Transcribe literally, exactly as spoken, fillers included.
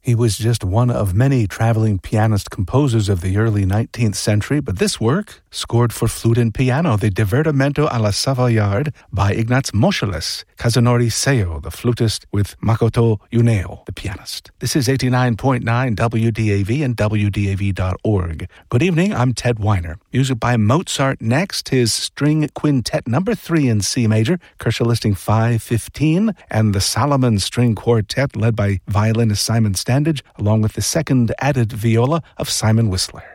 He was just one of many traveling pianist composers of the early nineteenth century, but this work, scored for flute and piano, the Divertimento alla Savoyarde by Ignaz Moscheles, Kazunori Seo, the flutist, with Makoto Yuneo, the pianist. This is eighty-nine point nine W D A V and W D A V dot org. Good evening, I'm Ted Weiner. Music by Mozart next, his String Quintet number three in C major, Kershaw listing five fifteen, and the Solomon String Quartet led by violinist Simon Standage, along with the second added viola of Simon Whistler.